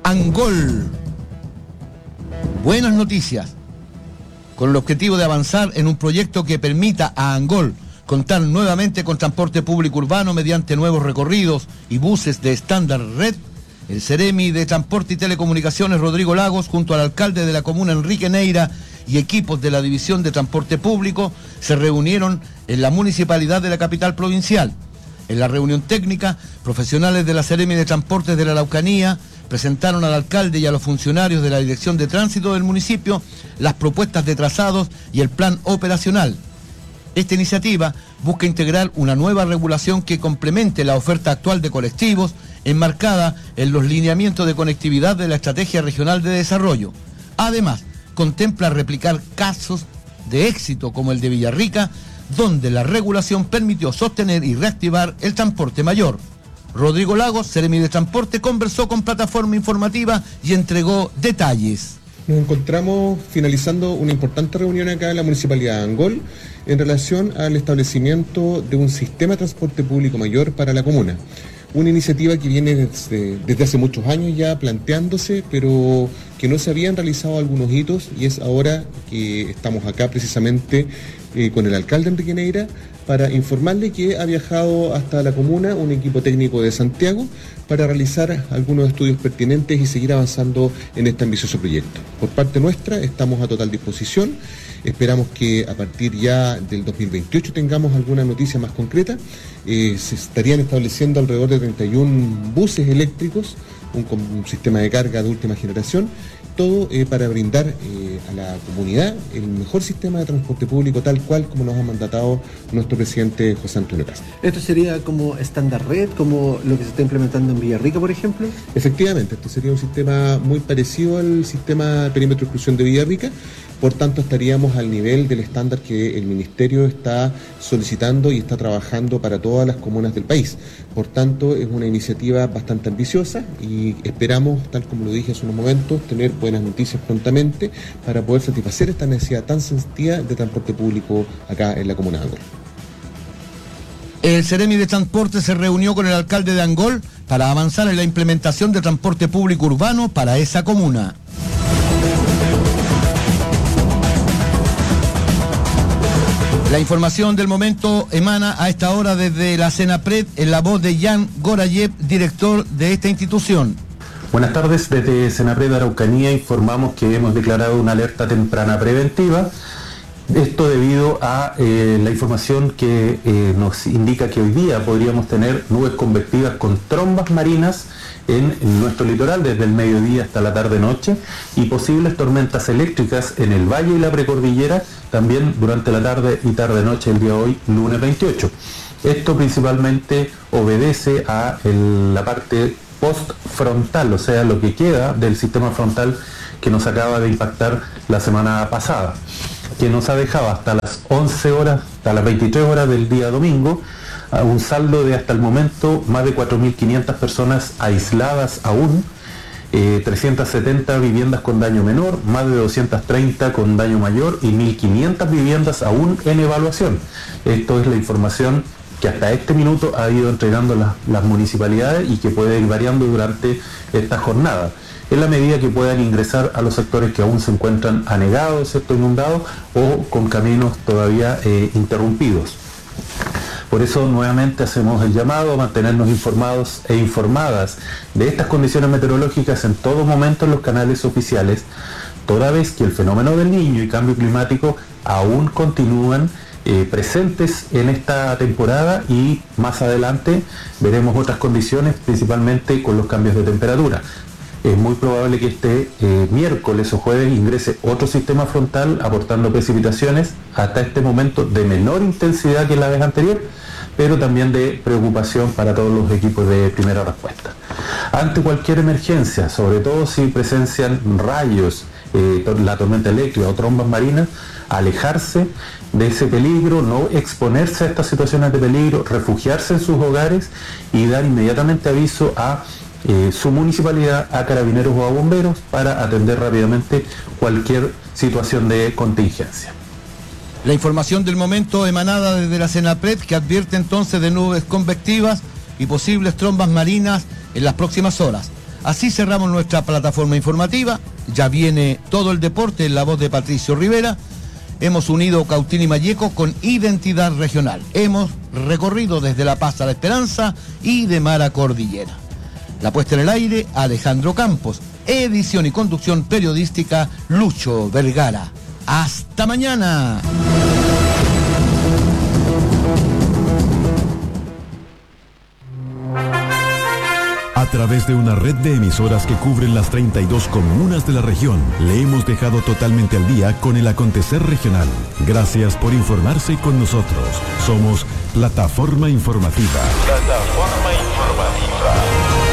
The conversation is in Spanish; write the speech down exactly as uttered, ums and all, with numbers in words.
Angol. Buenas noticias. Con el objetivo de avanzar en un proyecto que permita a Angol contar nuevamente con transporte público urbano mediante nuevos recorridos y buses de estándar red, el Ceremi de Transporte y Telecomunicaciones Rodrigo Lagos, junto al alcalde de la comuna Enrique Neira y equipos de la División de Transporte Público, se reunieron en la municipalidad de la capital provincial. En la reunión técnica, profesionales de la Ceremi de Transportes de la Araucanía presentaron al alcalde y a los funcionarios de la Dirección de Tránsito del municipio las propuestas de trazados y el plan operacional. Esta iniciativa busca integrar una nueva regulación que complemente la oferta actual de colectivos, enmarcada en los lineamientos de conectividad de la Estrategia Regional de Desarrollo. Además, contempla replicar casos de éxito como el de Villarrica, donde la regulación permitió sostener y reactivar el transporte mayor. Rodrigo Lagos, Ceremi de Transporte, conversó con Plataforma Informativa y entregó detalles. Nos encontramos finalizando una importante reunión acá en la Municipalidad de Angol en relación al establecimiento de un sistema de transporte público mayor para la comuna. Una iniciativa que viene desde, desde hace muchos años ya planteándose, pero que no se habían realizado algunos hitos, y es ahora que estamos acá precisamente eh, con el alcalde Enrique Neira para informarle que ha viajado hasta la comuna un equipo técnico de Santiago para realizar algunos estudios pertinentes y seguir avanzando en este ambicioso proyecto. Por parte nuestra estamos a total disposición. Esperamos que a partir ya del dos mil veintiocho tengamos alguna noticia más concreta. Eh, se estarían estableciendo alrededor de treinta y uno buses eléctricos, un, un sistema de carga de última generación, todo eh, para brindar eh, a la comunidad el mejor sistema de transporte público tal cual como nos ha mandatado nuestro presidente José Antonio Castro. ¿Esto sería como estándar red, como lo que se está implementando en Villarrica, por ejemplo? Efectivamente, este sería un sistema muy parecido al sistema perímetro de exclusión de Villarrica. Por tanto, estaríamos al nivel del estándar que el Ministerio está solicitando y está trabajando para todas las comunas del país. Por tanto, es una iniciativa bastante ambiciosa y esperamos, tal como lo dije hace unos momentos, tener buenas noticias prontamente para poder satisfacer esta necesidad tan sentida de transporte público acá en la comuna de Angol. El Ceremi de Transporte se reunió con el alcalde de Angol para avanzar en la implementación de transporte público urbano para esa comuna. La información del momento emana a esta hora desde la Senapred en la voz de Jan Gorayev, director de esta institución. Buenas tardes, desde Senapred Araucanía informamos que hemos declarado una alerta temprana preventiva. Esto debido a eh, la información que eh, nos indica que hoy día podríamos tener nubes convectivas con trombas marinas en, en nuestro litoral desde el mediodía hasta la tarde-noche y posibles tormentas eléctricas en el valle y la precordillera también durante la tarde y tarde-noche el día de hoy, lunes veintiocho. Esto principalmente obedece a el, la parte post-frontal, o sea, lo que queda del sistema frontal que nos acaba de impactar la semana pasada, que nos ha dejado hasta las once horas, hasta las veintitrés horas del día domingo, a un saldo de hasta el momento más de cuatro mil quinientas personas aisladas aún, eh, trescientas setenta viviendas con daño menor, más de doscientas treinta con daño mayor y mil quinientas viviendas aún en evaluación. Esto es la información que hasta este minuto ha ido entregando las, las municipalidades y que puede ir variando durante esta jornada, en la medida que puedan ingresar a los sectores que aún se encuentran anegados, ¿cierto?, inundados o con caminos todavía eh, interrumpidos. Por eso nuevamente hacemos el llamado a mantenernos informados e informadas de estas condiciones meteorológicas en todo momento en los canales oficiales, toda vez que el fenómeno del Niño y cambio climático aún continúan eh, presentes en esta temporada y más adelante veremos otras condiciones, principalmente con los cambios de temperatura. Es muy probable que este eh, miércoles o jueves ingrese otro sistema frontal aportando precipitaciones hasta este momento de menor intensidad que la vez anterior, pero también de preocupación para todos los equipos de primera respuesta. Ante cualquier emergencia, sobre todo si presencian rayos, eh, la tormenta eléctrica o trombas marinas, alejarse de ese peligro, no exponerse a estas situaciones de peligro, refugiarse en sus hogares y dar inmediatamente aviso a Eh, su municipalidad, a carabineros o a bomberos para atender rápidamente cualquier situación de contingencia. La información del momento emanada desde la Senapred, que advierte entonces de nubes convectivas y posibles trombas marinas en las próximas horas. Así cerramos nuestra plataforma informativa. Ya viene todo el deporte en la voz de Patricio Rivera. Hemos unido Cautín y Malleco con identidad regional. Hemos recorrido desde La Paz a La Esperanza y de mar a Cordillera. La puesta en el aire, Alejandro Campos. Edición y conducción periodística, Lucho Vergara. ¡Hasta mañana! A través de una red de emisoras que cubren las treinta y dos comunas de la región, le hemos dejado totalmente al día con el acontecer regional. Gracias por informarse con nosotros. Somos Plataforma Informativa. Plataforma